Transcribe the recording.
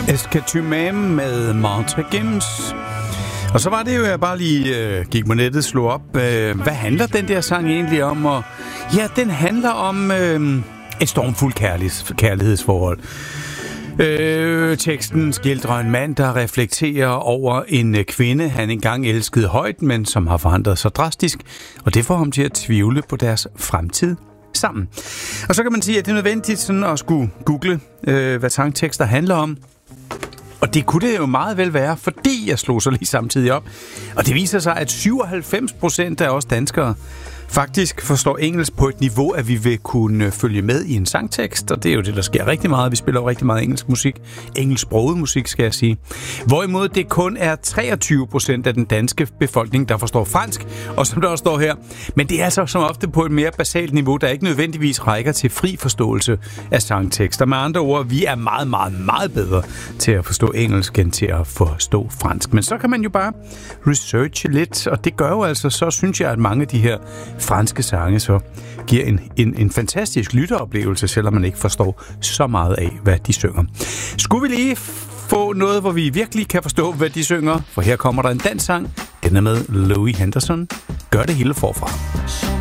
Escatymame med Montre Gims. Og så var det jo, jeg bare lige gik på nettet, slog op, hvad handler den der sang egentlig om? Og ja, den handler om et stormfuldt kærlighedsforhold. Teksten skildrer en mand, der reflekterer over en kvinde, han engang elskede højt, men som har forandret sig drastisk, og det får ham til at tvivle på deres fremtid sammen. Og så kan man sige, at det er nødvendigt sådan at skulle google, hvad sangtekster handler om. Og det kunne det jo meget vel være, fordi jeg slog så lige samtidig op. Og det viser sig, at 97% af os danskere faktisk forstår engelsk på et niveau, at vi vil kunne følge med i en sangtekst. Og det er jo det, der sker rigtig meget. Vi spiller jo rigtig meget engelsk musik. Engelsksproget musik, skal jeg sige. Hvorimod det kun er 23% af den danske befolkning, der forstår fransk. Og som der også står her. Men det er altså som ofte på et mere basalt niveau, der ikke nødvendigvis rækker til fri forståelse af sangtekster. Med andre ord, vi er meget, meget, meget bedre til at forstå engelsk end til at forstå fransk. Men så kan man jo bare researche lidt, og det gør jo altså, så synes jeg, at mange af de her franske sange så giver en fantastisk lytteoplevelse, selvom man ikke forstår så meget af, hvad de synger. Skulle vi lige få noget, hvor vi virkelig kan forstå, hvad de synger? For her kommer der en dansk sang. Den er med Louis Henderson. Gør det hele forfra.